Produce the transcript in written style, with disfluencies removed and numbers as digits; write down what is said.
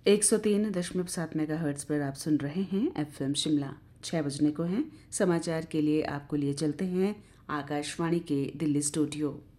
103.7 megahertz पर आप सुन रहे हैं एफएम शिमला। 6 बजने को हैं। समाचार के लिए आपको लिए चलते हैं आकाशवाणी के दिल्ली स्टूडियो।